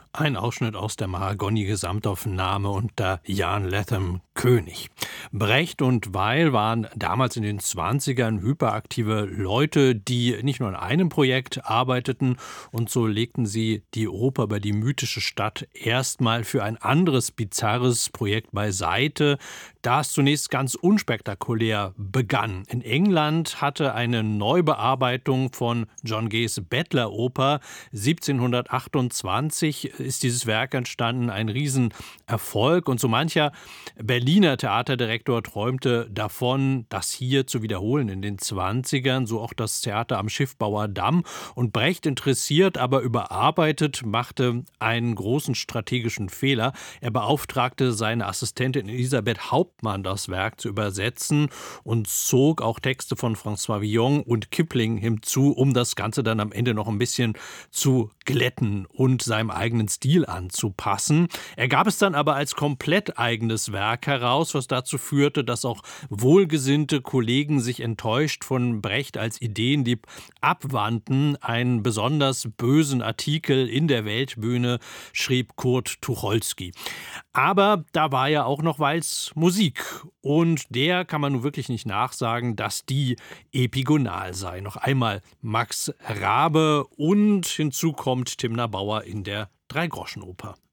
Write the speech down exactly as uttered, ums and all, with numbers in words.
Ein Ausschnitt aus der Mahagoni-Gesamtaufnahme unter Jan Lethem, König. Brecht und Weil waren damals in den Zwanzigern hyperaktive Leute, die nicht nur an einem Projekt arbeiteten, und so legten sie die Oper über die mythische Stadt erstmal für ein anderes bizarres Projekt beiseite, das zunächst ganz unspektakulär begann. In England hatte eine Neubearbeitung von John Gays Bettler-Oper siebzehnhundertachtundzwanzig ist dieses Werk entstanden, ein Riesenerfolg, und so mancher Berliner Theaterdirektor träumte davon, das hier zu wiederholen in den Zwanzigern, so auch das Theater am Schiffbauer Damm. Und Brecht, interessiert, aber überarbeitet, machte einen großen strategischen Fehler. Er beauftragte seine Assistentin Elisabeth Hauptmann, das Werk zu übersetzen, und zog auch Texte von François Villon und Kipling hinzu, um das Ganze dann am Ende noch ein bisschen zu glätten und seinem eigenen Stil anzupassen. Er gab es dann aber als komplett eigenes Werk heraus, was dazu führte, dass auch wohlgesinnte Kollegen sich enttäuscht von Brecht als Ideendieb abwandten. Einen besonders bösen Artikel in der Weltbühne schrieb Kurt Tucholsky. Aber da war ja auch noch Weils Musik, und der kann man nun wirklich nicht nachsagen, dass die epigonal sei. Noch einmal Max Rabe, und hinzu kommt Timna Bauer in der Dreigroschenoper.